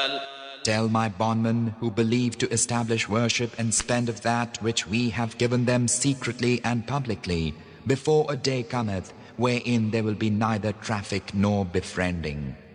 Tell my bondmen who believe to establish worship and spend of that which we have given them secretly and publicly, before a day cometh wherein there will be neither traffic nor befriending.